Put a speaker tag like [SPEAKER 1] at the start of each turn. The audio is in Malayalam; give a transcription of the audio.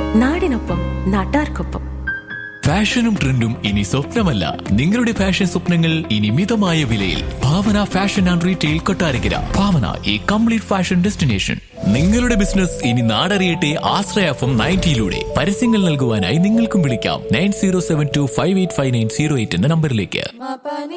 [SPEAKER 1] നാടിനൊപ്പം നാട്ടാർക്കൊപ്പം.
[SPEAKER 2] ഫാഷനും ട്രെൻഡും ഇനി സ്വപ്നമല്ല, നിങ്ങളുടെ ഫാഷൻ സ്വപ്നങ്ങൾ ഇനി മിതമായ വിലയിൽ. ഭാവന ഫാഷൻ ആൻഡ് റീറ്റെയിൽ കൊട്ടാരക്കര. ഭാവന, ഈ കംപ്ലീറ്റ് ഫാഷൻ ഡെസ്റ്റിനേഷൻ. നിങ്ങളുടെ ബിസിനസ് ഇനി നാടറിയട്ടെ ആശ്രയ FM 90 പരസ്യങ്ങൾ നൽകുവാനായി നിങ്ങൾക്കും വിളിക്കാം 9072585908 എന്ന നമ്പറിലേക്ക്.